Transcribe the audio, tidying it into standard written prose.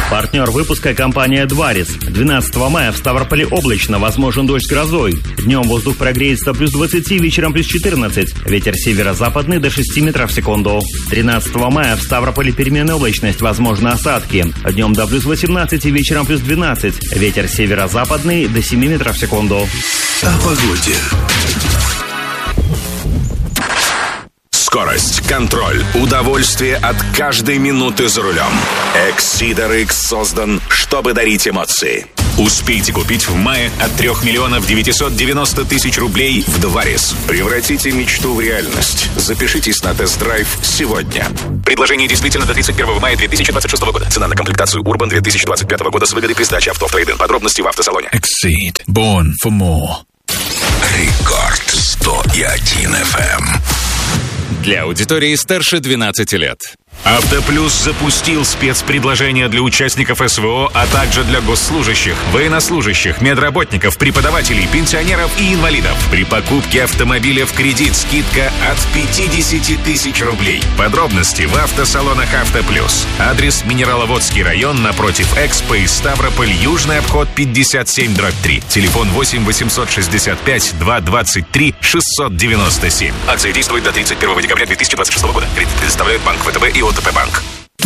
Партнер выпуска — компания «Дварис». 12 мая в Ставрополе облачно, возможен дождь с грозой. Днем воздух прогреется плюс 20, вечером плюс 14. Ветер северо-западный до 6 метров в секунду. 13 мая в Ставрополе переменная облачность, возможны осадки. Днем до плюс 18, вечером плюс 12. Ветер северо-западный до 7 метров в секунду. О погоде. Скорость, контроль, удовольствие от каждой минуты за рулем. Exceeder X создан, чтобы дарить эмоции. Успейте купить в мае от 3 миллионов 990 тысяч рублей в Дварис. Превратите мечту в реальность. Запишитесь на тест-драйв сегодня. Предложение действительно до 31 мая 2026 года. Цена на комплектацию Urban 2025 года с выгодой при сдаче авто в трейд-ин. Подробности в автосалоне. Exceed. Born for more. Рекорд 101 FM. Для аудитории старше 12 лет. Автоплюс запустил спецпредложения для участников СВО, а также для госслужащих, военнослужащих, медработников, преподавателей, пенсионеров и инвалидов. При покупке автомобиля в кредит скидка от 50 тысяч рублей. Подробности в автосалонах «Автоплюс». Адрес: Минераловодский район, напротив Экспо и Ставрополь, Южный обход 57/3. Телефон 8 865 223 697. Акция действует до 31 декабря 2026 года. Кредит предоставляют Банк ВТБ и ОТП Банк.